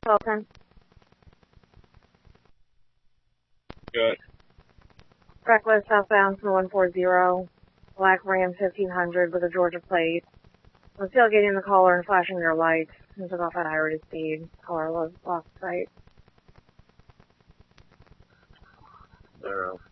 Wilson. Good. Reckless southbound from 140. Black Ram 1500 with a Georgia plate. Was tailgating the caller and flashing their lights and took off at high rate of speed. Caller was lost sight. 0.